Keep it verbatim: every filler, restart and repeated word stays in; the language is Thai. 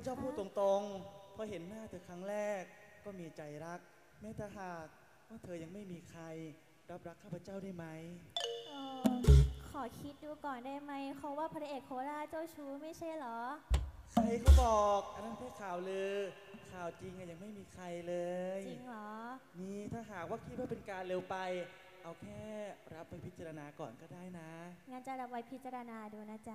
เจ้าพูดตรงๆพอเห็นหน้าเธอครั้งแรกก็มีใจรักแม้แต่หากว่าเธอยังไม่มีใครรับรักข้าพเจ้าได้ไหมเออขอคิดดูก่อนได้ไหมเขาว่าพระเอกโคราชเจ้าชู้ไม่ใช่เหรอใครเขาบอกอันนั้นแค่ข่าวลือข่าวจริงอะยังไม่มีใครเลยจริงเหรอนี่ถ้าหากว่าคิดว่าเป็นการเร็วไปเอาแค่รับไปพิจารณาก่อนก็ได้นะงั้นจะรับไว้พิจารณาดูนะจ๊ะ